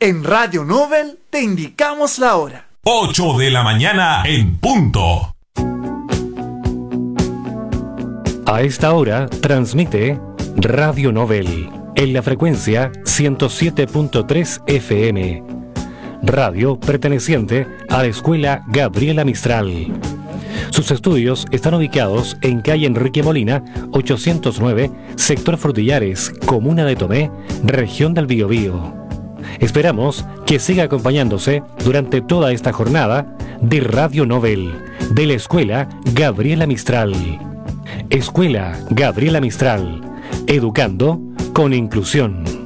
En Radio Nobel te indicamos la hora. 8 de la mañana en punto. A esta hora transmite Radio Nobel en la frecuencia 107.3 FM. Radio perteneciente a la Escuela Gabriela Mistral. Sus estudios están ubicados en calle Enrique Molina, 809, sector Frutillares, comuna de Tomé, región del Biobío. Esperamos que siga acompañándose durante toda esta jornada de Radio Nobel de la Escuela Gabriela Mistral. Escuela Gabriela Mistral, educando con inclusión.